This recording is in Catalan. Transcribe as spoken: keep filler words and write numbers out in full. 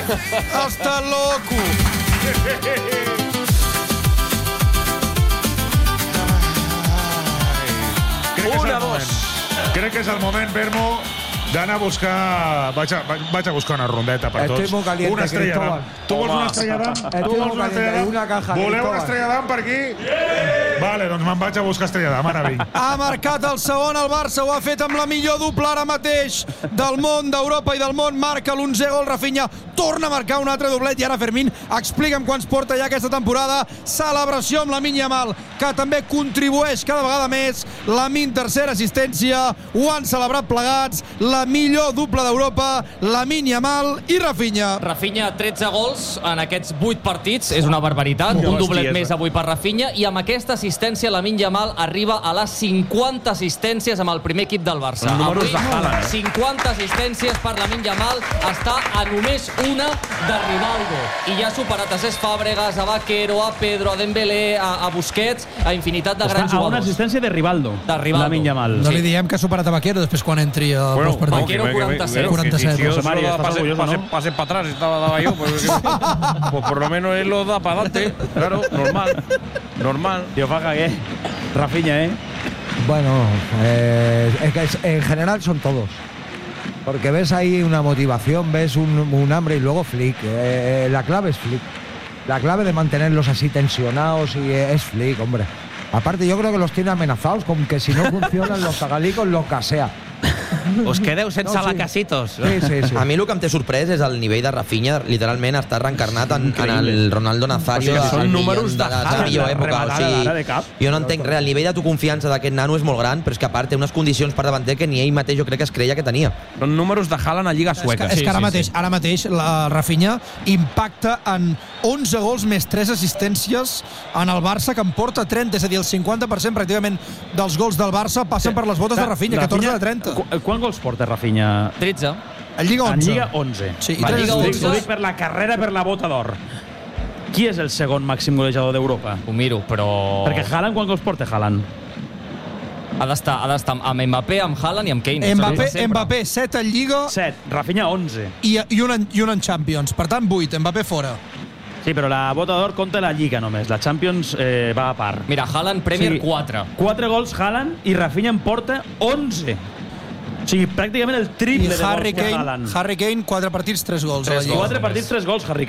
Està loco. Una, dos. Crec que és el moment, Bermo, d'anar a buscar... Vaig a, vaig a buscar una rondeta per tots. Estoy muy caliente, una estrella Cristóbal. d'am. Tu vols una estrella d'am? Estoy Tu vols muy una estrella caliente, d'am? una caja, Voleu Cristóbal. una estrella d'am per aquí? Vale, doncs me'n vaig a buscar estrella d'am, ara vinc. Ha marcat el segon el Barça, ho ha fet amb la millor dupla ara mateix del món, d'Europa i del món. Marca l'onzè gol Rafinha, torna a marcar un altre doblet i ara Fermín, explica'm quants porta ja aquesta temporada. Celebració amb Lamine Yamal, que també contribueix cada vegada més. Lamine, tercera assistència, ho han celebrat plegats, la millor dupla d'Europa, Lamine Yamal i Rafinha. Rafinha, tretze gols en aquests vuit partits, és una barbaritat, un doblet més avui per Rafinha, i amb aquesta assistència Lamine Yamal arriba a les cinquanta assistències amb el primer equip del Barça. Avui, cinquanta assistències per Lamine Yamal, està a només una de Rivaldo, i ja ha superat a Cesc Fàbregas, a Vaquero, a Pedro, a Dembélé, a, a Busquets, a infinitat de grans Està a una jugadors. assistència de Rivaldo, De Rivaldo. Lamine Yamal. No li diem que ha superat a Vaquero després quan entri al Bueno, postpartit. Vaquero quaranta-set. quaranta-set. Si yo José María, solo ¿estás pase, orgulloso, pase, no? pase para atrás, estaba daba yo, pues, pues por lo menos él lo da para adelante. Claro, normal. Normal. Tío, faja, ¿qué? Rafinha, ¿eh? Bueno, eh, es que es- en general son todos. Porque ves ahí una motivación, ves un, un hambre y luego Flick. Eh, la clave es Flick. La clave de mantenerlos así tensionados y eh, es Flick, hombre. Aparte, yo creo que los tiene amenazados con que si no funcionan los tagalicos los casea. Us quedeu sense No, sí. lacasitos. Sí, sí, sí. A mi el que em té sorprès és el nivell de Rafinha, literalment està reencarnat en, en el Ronaldo Nazario. O sigui, són el números millor de la seva Haaland, millor la època. O rematada d'ara de cap. sigui, jo no entenc res, el nivell d'autoconfiança d'aquest nano és molt gran, però és que a part té unes condicions per davanter que ni ell mateix jo crec que es creia que tenia. Són números de Haaland a Lliga És que, Sueca. és que ara mateix, ara mateix la Rafinha impacta en onze gols més tres assistències en el Barça, que en porta trenta, és a dir, el cinquanta per cent pràcticament dels gols del Barça passen per les botes de Rafinha, catorze de trenta. Qu Quants gols porta Rafinha? tretze. En Lliga En onze. Lliga onze. Sí, i Vale, tres ho dic- onze. ho dic per la carrera per la bota d'or. Qui és el segon màxim golejador d'Europa? Ho miro, però... Perquè Haaland, quants gols porta Haaland? Ha d'estar ha d'estar amb Mbappé, amb Haaland i amb Kane. Mbappé, Sempre. Mbappé set en Lliga set. Rafinha, onze. i, i, un en, i un en Champions. Per tant, vuit. Mbappé fora. Sí, però la bota d'or compta la Lliga només. La Champions eh, va a part. Mira, Haaland, Premier, Sí. quatre. quatre gols Haaland i Rafinha en porta onze. O sigui, pràcticament el I triple de Harry gols que Kane, Haaland. Harry Kane, quatre partits, tres gols a la Lliga. quatre partits, tres gols, Harry